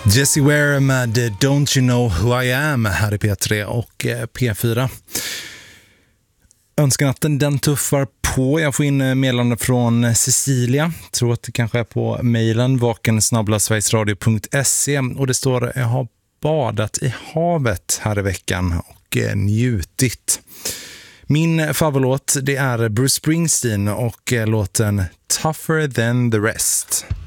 Jessie Ware med Don't You Know Who I Am här i P3 och P4. Önskenatten den tuffar på. Jag får in meddelande från Cecilia. Tror att det kanske är på mejlen vaken@sverigesradio.se och det står: jag har badat i havet här i veckan och njutit. Min favoritlåt det är Bruce Springsteen och låten Tougher Than The Rest.